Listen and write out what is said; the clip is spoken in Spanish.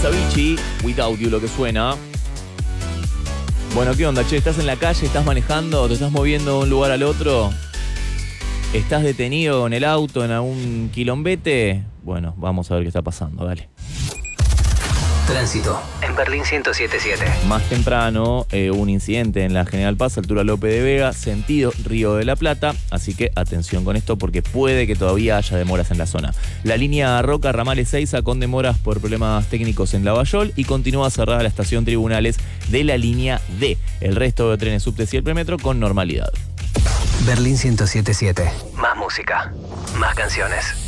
es Avicii, Without You lo que suena. Bueno, ¿qué onda, che? ¿Estás en la calle? ¿Estás manejando? ¿Te estás moviendo de un lugar al otro? ¿Estás detenido en el auto en algún quilombete? Bueno, vamos a ver qué está pasando, dale. Tránsito en Berlín 107.7. Más temprano, un incidente en la General Paz, altura Lope de Vega, sentido Río de la Plata. Así que atención con esto porque puede que todavía haya demoras en la zona. La línea Roca, Ramales 6 con demoras por problemas técnicos en Lavallol y continúa cerrada la estación Tribunales de la línea D. El resto de trenes subtes y el premetro con normalidad. Berlín 107.7. Más música, más canciones.